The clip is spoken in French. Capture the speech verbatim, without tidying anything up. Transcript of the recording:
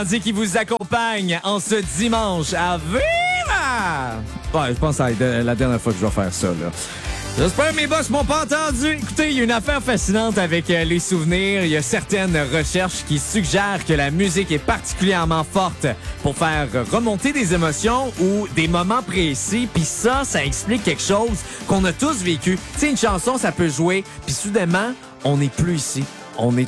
qui vous accompagne en ce dimanche à Viva! Ouais, je pense que c'est la dernière fois que je vais faire ça, là. J'espère que mes boss m'ont pas entendu. Écoutez, il y a une affaire fascinante avec euh, les souvenirs. Il y a certaines recherches qui suggèrent que la musique est particulièrement forte pour faire remonter des émotions ou des moments précis. Puis ça, ça explique quelque chose qu'on a tous vécu. Tu sais, une chanson, ça peut jouer, puis soudainement, on n'est plus ici. On est